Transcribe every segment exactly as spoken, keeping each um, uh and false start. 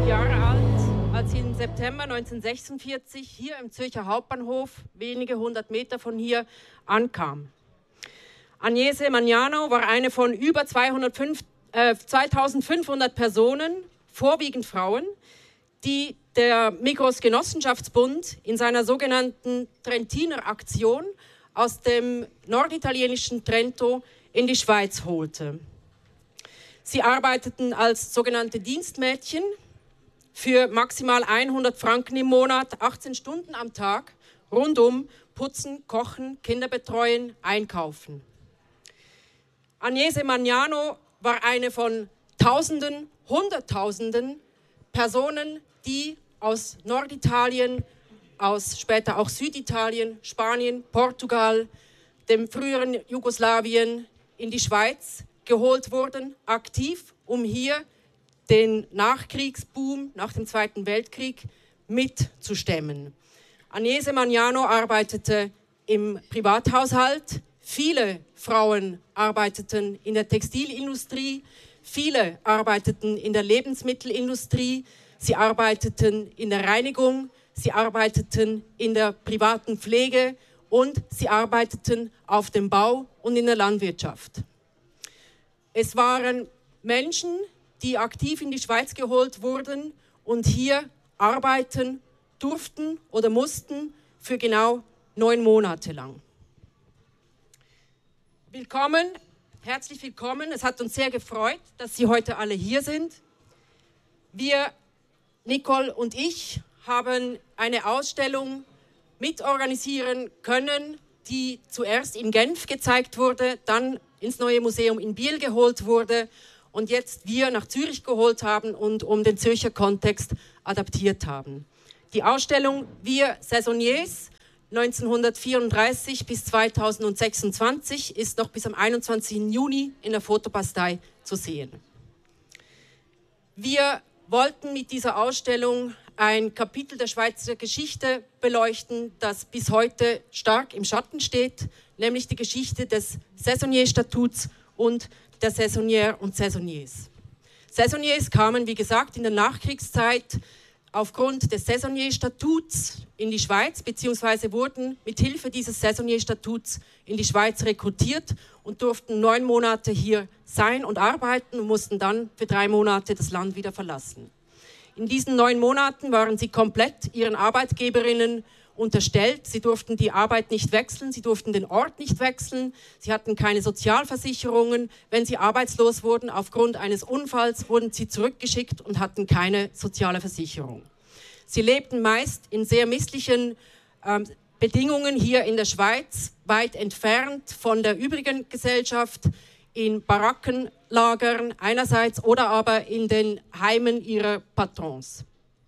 Jahre alt, als sie im September neunzehnhundertsechsundvierzig hier im Zürcher Hauptbahnhof, wenige hundert Meter von hier, ankam. Agnese Magnano war eine von über zweihundertfünf, äh, zweitausendfünfhundert Personen, vorwiegend Frauen, die der Migros Genossenschaftsbund in seiner sogenannten Trentiner Aktion aus dem norditalienischen Trento in die Schweiz holte. Sie arbeiteten als sogenannte Dienstmädchen für maximal hundert Franken im Monat, achtzehn Stunden am Tag, rundum putzen, kochen, Kinder betreuen, einkaufen. Agnese Magnano war eine von Tausenden, Hunderttausenden Personen, die aus Norditalien, aus später auch Süditalien, Spanien, Portugal, dem früheren Jugoslawien in die Schweiz geholt wurden, aktiv, um hier den Nachkriegsboom nach dem Zweiten Weltkrieg mitzustemmen. Agnese Magnano arbeitete im Privathaushalt, viele Frauen arbeiteten in der Textilindustrie, viele arbeiteten in der Lebensmittelindustrie, sie arbeiteten in der Reinigung, sie arbeiteten in der privaten Pflege und sie arbeiteten auf dem Bau und in der Landwirtschaft. Es waren Menschen, die aktiv in die Schweiz geholt wurden und hier arbeiten durften oder mussten für genau neun Monate lang. Willkommen, herzlich willkommen. Es hat uns sehr gefreut, dass Sie heute alle hier sind. Wir, Nicole und ich, haben eine Ausstellung mitorganisieren können, die zuerst in Genf gezeigt wurde, dann ins Neue Museum in Biel geholt wurde und jetzt wir nach Zürich geholt haben und um den Zürcher Kontext adaptiert haben. Die Ausstellung Wir Saisonniers neunzehnhundertvierunddreißig bis zweitausendsechsundzwanzig ist noch bis am einundzwanzigsten Juni in der Fotobastei zu sehen. Wir wollten mit dieser Ausstellung ein Kapitel der Schweizer Geschichte beleuchten, das bis heute stark im Schatten steht, nämlich die Geschichte des Saisonnier-Statuts und der Saisonnières und Saisonniers. Saisonniers kamen, wie gesagt, in der Nachkriegszeit aufgrund des Saisonnier-Statuts in die Schweiz, beziehungsweise wurden mit Hilfe dieses Saisonnier-Statuts in die Schweiz rekrutiert und durften neun Monate hier sein und arbeiten und mussten dann für drei Monate das Land wieder verlassen. In diesen neun Monaten waren sie komplett ihren Arbeitgeberinnen unterstellt. Sie durften die Arbeit nicht wechseln, sie durften den Ort nicht wechseln, sie hatten keine Sozialversicherungen. Wenn sie arbeitslos wurden aufgrund eines Unfalls, wurden sie zurückgeschickt und hatten keine soziale Versicherung. Sie lebten meist in sehr misslichen ähm, Bedingungen hier in der Schweiz, weit entfernt von der übrigen Gesellschaft, in Barackenlagern einerseits oder aber in den Heimen ihrer Patrons.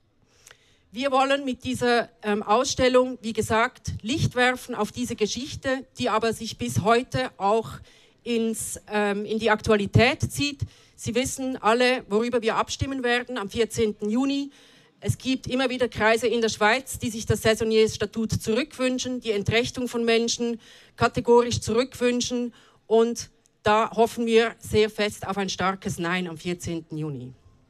Wir wollen mit dieser ähm, Ausstellung, wie gesagt, Licht werfen auf diese Geschichte, die aber sich bis heute auch ins, ähm, in die Aktualität zieht. Sie wissen alle, worüber wir abstimmen werden am vierzehnten Juni. Es gibt immer wieder Kreise in der Schweiz, die sich das Saisonniers-Statut zurückwünschen, die Entrechtung von Menschen kategorisch zurückwünschen, und da hoffen wir sehr fest auf ein starkes Nein am vierzehnten Juni.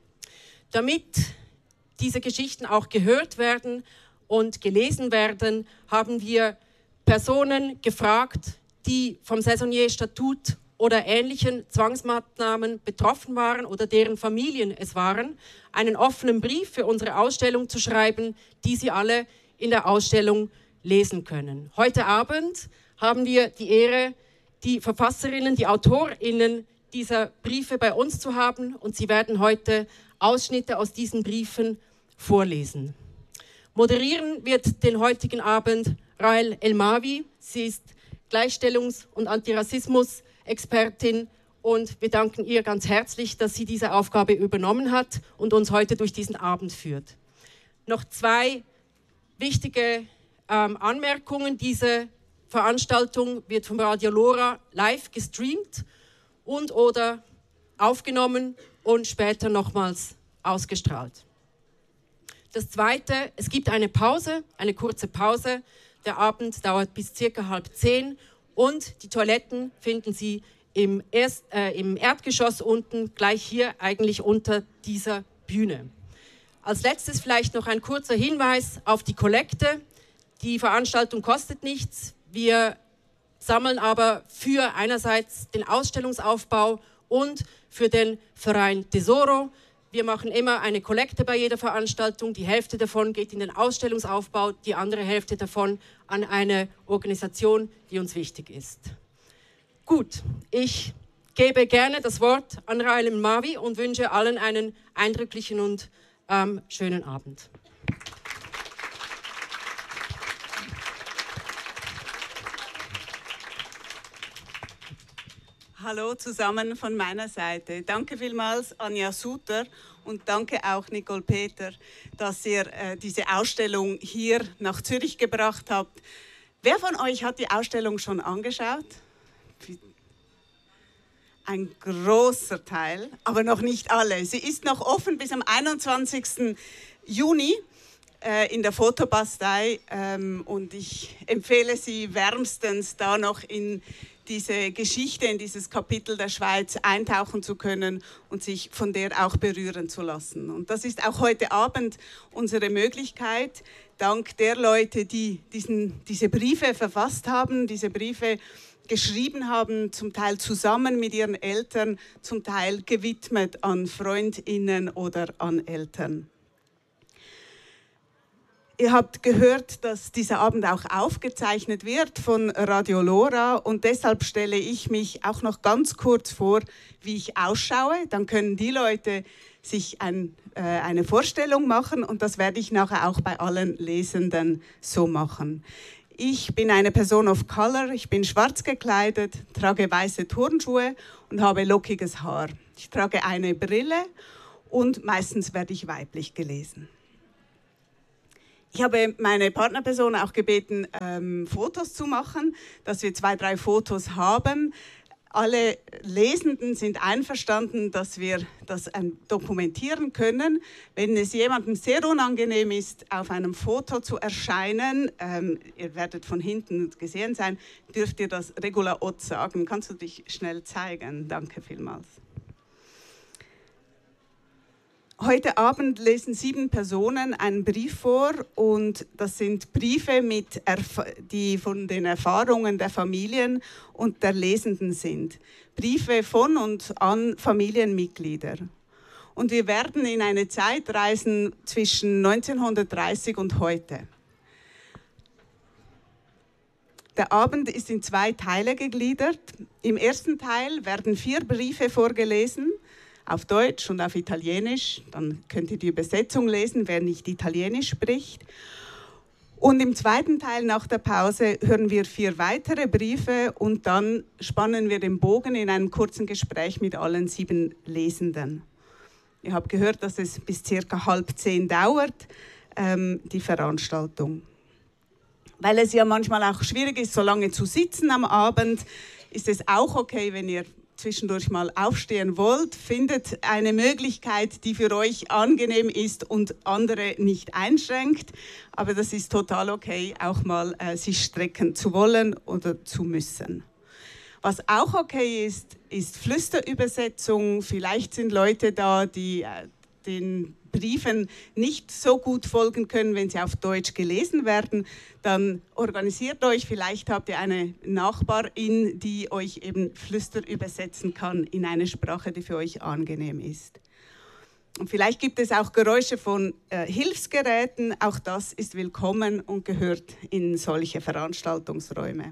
Damit diese Geschichten auch gehört werden und gelesen werden, haben wir Personen gefragt, die vom Saisonnier-Statut oder ähnlichen Zwangsmaßnahmen betroffen waren oder deren Familien es waren, einen offenen Brief für unsere Ausstellung zu schreiben, die Sie alle in der Ausstellung lesen können. Heute Abend haben wir die Ehre, die Verfasserinnen, die AutorInnen dieser Briefe bei uns zu haben, und sie werden heute Ausschnitte aus diesen Briefen vorlesen. Moderieren wird den heutigen Abend Rahel Elmawi. Sie ist Gleichstellungs- und Antirassismus-Expertin und wir danken ihr ganz herzlich, dass sie diese Aufgabe übernommen hat und uns heute durch diesen Abend führt. Noch zwei wichtige ähm, Anmerkungen. Diese Veranstaltung wird vom Radio Lora live gestreamt und oder aufgenommen und später nochmals ausgestrahlt. Das Zweite, es gibt eine Pause, eine kurze Pause. Der Abend dauert bis circa halb zehn und die Toiletten finden Sie im, Erst, äh, im Erdgeschoss unten, gleich hier eigentlich unter dieser Bühne. Als letztes vielleicht noch ein kurzer Hinweis auf die Kollekte. Die Veranstaltung kostet nichts. Wir sammeln aber für einerseits den Ausstellungsaufbau und für den Verein Tesoro. Wir machen immer eine Kollekte bei jeder Veranstaltung. Die Hälfte davon geht in den Ausstellungsaufbau, die andere Hälfte davon an eine Organisation, die uns wichtig ist. Gut, ich gebe gerne das Wort an Rael Mavi und wünsche allen einen eindrücklichen und ähm, schönen Abend. Hallo zusammen von meiner Seite. Danke vielmals Anja Suter und danke auch Nicole Peter, dass ihr äh, diese Ausstellung hier nach Zürich gebracht habt. Wer von euch hat die Ausstellung schon angeschaut? Ein großer Teil, aber noch nicht alle. Sie ist noch offen bis am einundzwanzigsten Juni äh, in der Fotobastei ähm, und ich empfehle Sie wärmstens, da noch in diese Geschichte, in dieses Kapitel der Schweiz eintauchen zu können und sich von der auch berühren zu lassen. Und das ist auch heute Abend unsere Möglichkeit, dank der Leute, die diesen, diese Briefe verfasst haben, diese Briefe geschrieben haben, zum Teil zusammen mit ihren Eltern, zum Teil gewidmet an FreundInnen oder an Eltern. Ihr habt gehört, dass dieser Abend auch aufgezeichnet wird von Radio Lora und deshalb stelle ich mich auch noch ganz kurz vor, wie ich ausschaue. Dann können die Leute sich ein, äh, eine Vorstellung machen und das werde ich nachher auch bei allen Lesenden so machen. Ich bin eine Person of Color, ich bin schwarz gekleidet, trage weiße Turnschuhe und habe lockiges Haar. Ich trage eine Brille und meistens werde ich weiblich gelesen. Ich habe meine Partnerperson auch gebeten, ähm, Fotos zu machen, dass wir zwei, drei Fotos haben. Alle Lesenden sind einverstanden, dass wir das ähm, dokumentieren können. Wenn es jemandem sehr unangenehm ist, auf einem Foto zu erscheinen, ähm, ihr werdet von hinten gesehen sein, dürft ihr das Regula Ott sagen. Kannst du dich schnell zeigen? Danke vielmals. Heute Abend lesen sieben Personen einen Brief vor und das sind Briefe, mit die von den Erfahrungen der Familien und der Lesenden sind. Briefe von und an Familienmitglieder. Und wir werden in eine Zeit reisen zwischen neunzehnhundertdreißig und heute. Der Abend ist in zwei Teile gegliedert. Im ersten Teil werden vier Briefe vorgelesen, auf Deutsch und auf Italienisch. Dann könnt ihr die Übersetzung lesen, wer nicht Italienisch spricht. Und im zweiten Teil nach der Pause hören wir vier weitere Briefe und dann spannen wir den Bogen in einem kurzen Gespräch mit allen sieben Lesenden. Ihr habt gehört, dass es bis circa halb zehn dauert, ähm, die Veranstaltung. Weil es ja manchmal auch schwierig ist, so lange zu sitzen am Abend, ist es auch okay, wenn ihr zwischendurch mal aufstehen wollt, findet eine Möglichkeit, die für euch angenehm ist und andere nicht einschränkt. Aber das ist total okay, auch mal äh, sich strecken zu wollen oder zu müssen. Was auch okay ist, ist Flüsterübersetzung. Vielleicht sind Leute da, die äh, den Briefen nicht so gut folgen können, wenn sie auf Deutsch gelesen werden, dann organisiert euch, vielleicht habt ihr eine Nachbarin, die euch eben Flüster übersetzen kann in eine Sprache, die für euch angenehm ist. Und vielleicht gibt es auch Geräusche von äh, Hilfsgeräten, auch das ist willkommen und gehört in solche Veranstaltungsräume.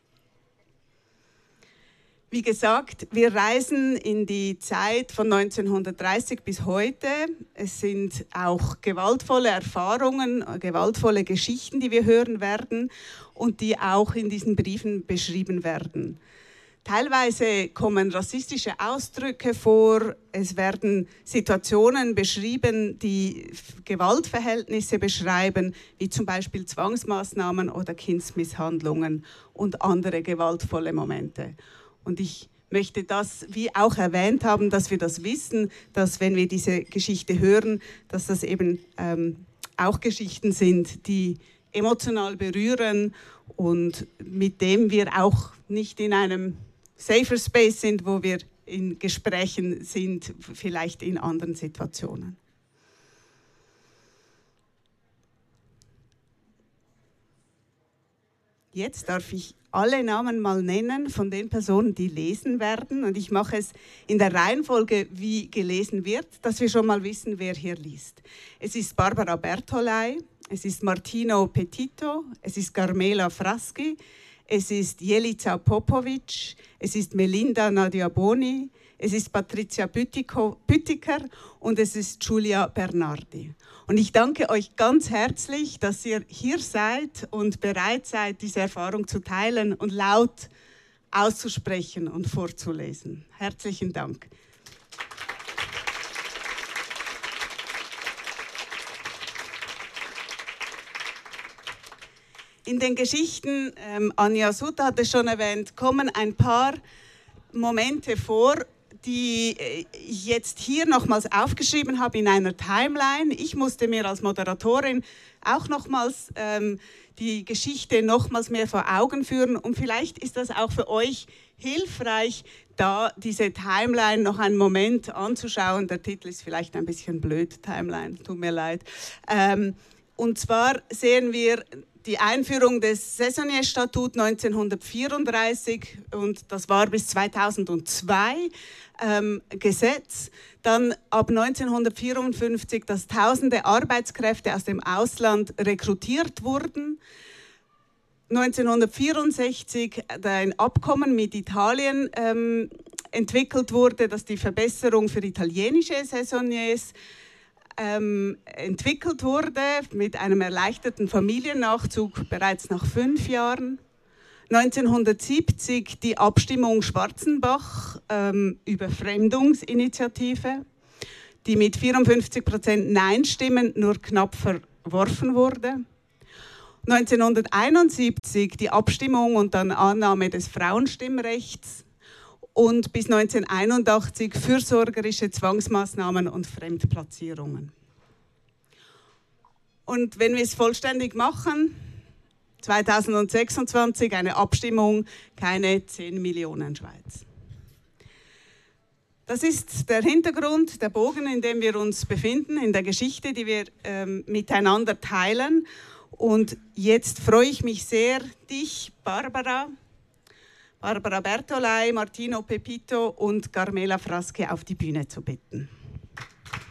Wie gesagt, wir reisen in die Zeit von neunzehnhundertdreißig bis heute. Es sind auch gewaltvolle Erfahrungen, gewaltvolle Geschichten, die wir hören werden und die auch in diesen Briefen beschrieben werden. Teilweise kommen rassistische Ausdrücke vor, es werden Situationen beschrieben, die Gewaltverhältnisse beschreiben, wie zum Beispiel Zwangsmaßnahmen oder Kindsmisshandlungen und andere gewaltvolle Momente. Und ich möchte das, wie auch erwähnt haben, dass wir das wissen, dass wenn wir diese Geschichte hören, dass das eben ähm, auch Geschichten sind, die emotional berühren und mit dem wir auch nicht in einem safer Space sind, wo wir in Gesprächen sind, vielleicht in anderen Situationen. Jetzt darf ich alle Namen mal nennen von den Personen, die lesen werden. Und ich mache es in der Reihenfolge, wie gelesen wird, dass wir schon mal wissen, wer hier liest. Es ist Barbara Bertolai, es ist Martino Petito, es ist Carmela Fraschi, es ist Jelica Popovic, es ist Melinda Nadiaboni, es ist Patricia Büttiker und es ist Giulia Bernardi. Und ich danke euch ganz herzlich, dass ihr hier seid und bereit seid, diese Erfahrung zu teilen und laut auszusprechen und vorzulesen. Herzlichen Dank. In den Geschichten, ähm, Anja Sutter hat es schon erwähnt, kommen ein paar Momente vor, die ich jetzt hier nochmals aufgeschrieben habe in einer Timeline. Ich musste mir als Moderatorin auch nochmals ähm, die Geschichte nochmals mehr vor Augen führen und vielleicht ist das auch für euch hilfreich, da diese Timeline noch einen Moment anzuschauen. Der Titel ist vielleicht ein bisschen blöd, Timeline, tut mir leid. Ähm, und zwar sehen wir die Einführung des Saisonnier-Statut neunzehnhundertvierunddreißig und das war bis zweitausendzwei ähm, Gesetz. Dann ab neunzehnhundertvierundfünfzig, dass tausende Arbeitskräfte aus dem Ausland rekrutiert wurden. neunzehnhundertvierundsechzig ein Abkommen mit Italien ähm, entwickelt wurde, das die Verbesserung für italienische Saisonniers Ähm, entwickelt wurde mit einem erleichterten Familiennachzug bereits nach fünf Jahren. neunzehnhundertsiebzig die Abstimmung Schwarzenbach ähm, Überfremdungsinitiative, die mit vierundfünfzig Prozent Nein-Stimmen nur knapp verworfen wurde. neunzehnhunderteinundsiebzig die Abstimmung und dann Annahme des Frauenstimmrechts. Und bis neunzehnhunderteinundachtzig fürsorgerische Zwangsmaßnahmen und Fremdplatzierungen. Und wenn wir es vollständig machen, zweitausendsechsundzwanzig eine Abstimmung, keine zehn Millionen Schweiz. Das ist der Hintergrund, der Bogen, in dem wir uns befinden, in der Geschichte, die wir ähm, miteinander teilen. Und jetzt freue ich mich sehr, dich, Barbara, Barbara Bertolai, Martino Pepito und Carmela Fraschi auf die Bühne zu bitten.